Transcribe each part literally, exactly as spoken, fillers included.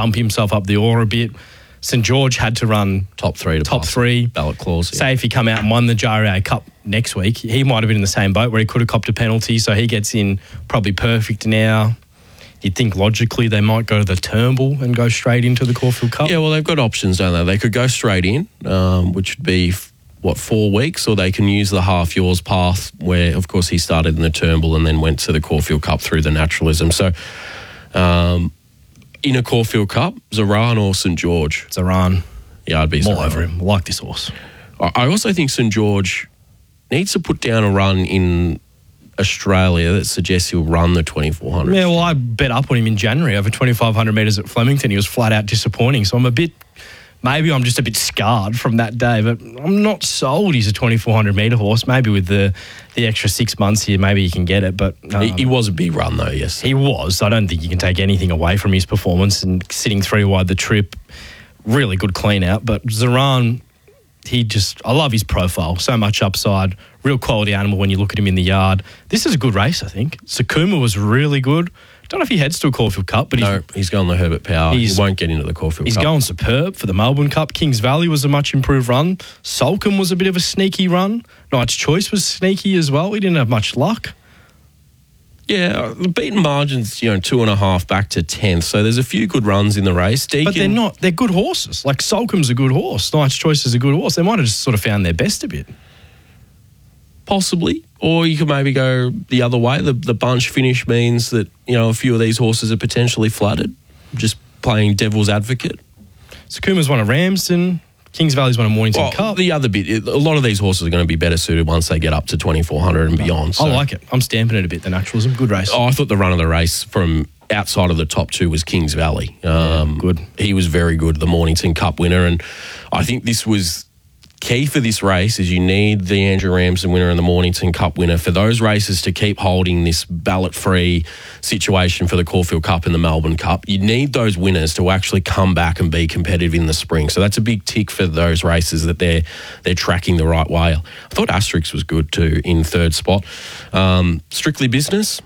bump himself up the order a bit. St George had to run top three to top pass three. Ballot clause. Yeah. Say if he come out and won the J R A Cup next week, he might have been in the same boat where he could have copped a penalty, so he gets in probably perfect now. You'd think logically they might go to the Turnbull and go straight into the Caulfield Cup. Yeah, well, they've got options, don't they? They could go straight in, um, which would be, what, four weeks, or they can use the half yours path where, of course, he started in the Turnbull and then went to the Caulfield Cup through the naturalism. So, um, in a Caulfield Cup, Zoran or St George? Zoran. Yeah, I'd be More Zoran. over him. I like this horse. I also think St George needs to put down a run in Australia that suggests he'll run the twenty-four hundred. Yeah, well, I bet up on him in January over twenty-five hundred metres at Flemington. He was flat out disappointing. So I'm a bit, maybe I'm just a bit scarred from that day, but I'm not sold he's a twenty-four hundred metre horse. Maybe with the, the extra six months here, maybe he can get it. But um, he, he was a big run, though, yes. He was. I don't think you can take anything away from his performance and sitting three wide the trip. Really good clean out. But Zoran, he just, I love his profile. So much upside. Real quality animal when you look at him in the yard. This is a good race, I think. Sakuma was really good. Don't know if he heads to a Caulfield Cup, but no, he's, he's going the Herbert Power. He won't get into the Caulfield he's Cup. He's going superb for the Melbourne Cup. Kings Valley was a much improved run. Salcombe was a bit of a sneaky run. Knight's Choice was sneaky as well. He didn't have much luck. Yeah, the beaten margin's, you know, two and a half back to tenth. So there's a few good runs in the race. Deakin, but they're not. They're good horses. Like Salcombe's a good horse. Knight's Choice is a good horse. They might have just sort of found their best a bit. Possibly. Or you could maybe go the other way. The the bunch finish means that, you know, a few of these horses are potentially flattered. Just playing devil's advocate. Sakuma's one of Ramsden. Kings Valley's one of Mornington well, Cup. The other bit, a lot of these horses are going to be better suited once they get up to twenty-four hundred and beyond. So. I like it. I'm stamping it a bit, the naturalism. Good race. Oh, I thought the run of the race from outside of the top two was Kings Valley. Um, yeah, good. He was very good, the Mornington Cup winner. And I think this was key for this race is you need the Andrew Ramsden winner and the Mornington Cup winner for those races to keep holding this ballot-free situation for the Caulfield Cup and the Melbourne Cup. You need those winners to actually come back and be competitive in the spring. So that's a big tick for those races that they're they're tracking the right way. I thought Asterix was good too in third spot. Um, Strictly Business,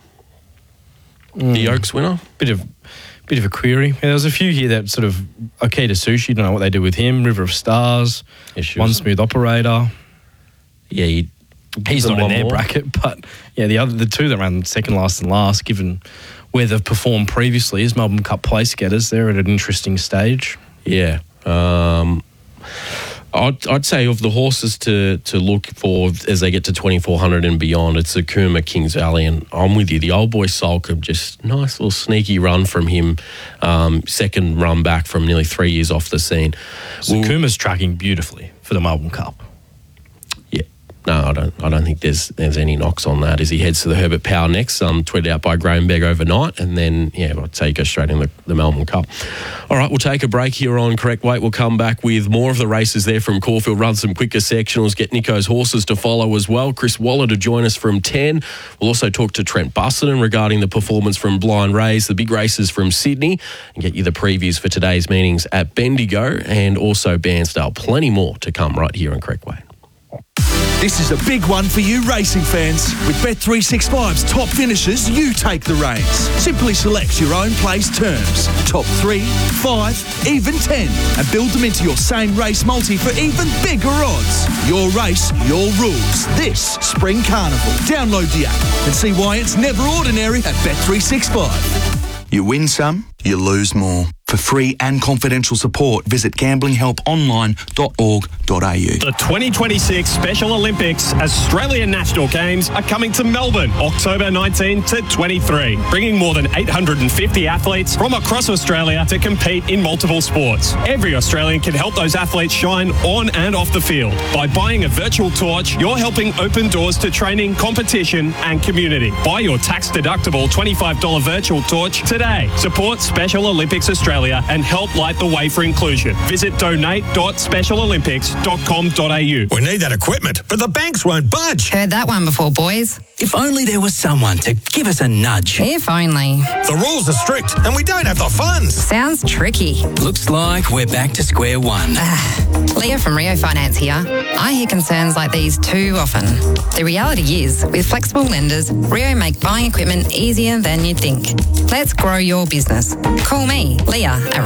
mm. the Oaks winner. Bit of bit of a query. Yeah, there was a few here that sort of Okita Sushi, don't know what they do with him. River of Stars, Issues. One Smooth Operator. Yeah, he, he's not in their more. bracket, but yeah, the other the two that ran second last and last, given where they've performed previously as Melbourne Cup place getters, they're at an interesting stage. Yeah. Um, I'd, I'd say of the horses to to look for as they get to twenty-four hundred and beyond, it's Sakuma, Kings Valley, and I'm with you. The old boy Salcombe, just nice little sneaky run from him. Um, second run back from nearly three years off the scene. Sakuma's well, tracking beautifully for the Melbourne Cup. Yeah. No, I don't. I don't think there's there's any knocks on that. As he heads to the Herbert Power next, um, tweeted out by Graham Begg overnight, and then yeah, I'd say he goes straight in the, the Melbourne Cup. All right, we'll take a break here on Correct Weight. We'll come back with more of the races there from Caulfield. Run some quicker sectionals. Get Nico's horses to follow as well. Chris Waller to join us from ten. We'll also talk to Trent Busselton regarding the performance from Blind Rays, the big races from Sydney, and get you the previews for today's meetings at Bendigo and also Bairnsdale. Plenty more to come right here on Correct Weight. This is a big one for you racing fans. With Bet three sixty-five's top finishes, you take the reins. Simply select your own place terms. Top three, five, even ten. And build them into your same race multi for even bigger odds. Your race, your rules. This Spring Carnival. Download the app and see why it's never ordinary at Bet three sixty-five. You win some, you lose more. For free and confidential support, visit gambling help online dot org dot a u. The twenty twenty-six Special Olympics Australian National Games are coming to Melbourne, October nineteenth to twenty-three, bringing more than eight hundred fifty athletes from across Australia to compete in multiple sports. Every Australian can help those athletes shine on and off the field. By buying a virtual torch, you're helping open doors to training, competition and community. Buy your tax-deductible twenty-five dollars virtual torch today. Support Special Olympics Australia and help light the way for inclusion. Visit donate dot special olympics dot com dot a u. We need that equipment, but the banks won't budge. Heard that one before, boys. If only there was someone to give us a nudge. If only. The rules are strict and we don't have the funds. Sounds tricky. Looks like we're back to square one. Leah from Rio Finance here. I hear concerns like these too often. The reality is, with flexible lenders, Rio make buying equipment easier than you'd think. Let's grow your business. Call me, Leah, at